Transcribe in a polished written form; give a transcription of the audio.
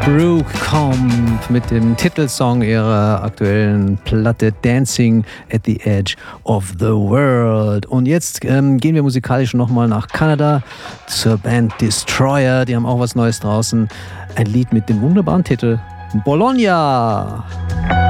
Brooke kommt mit dem Titelsong ihrer aktuellen Platte Dancing at the Edge of the World. Und jetzt gehen wir musikalisch nochmal nach Kanada zur Band Destroyer. Die haben auch was Neues draußen. Ein Lied mit dem wunderbaren Titel Bologna.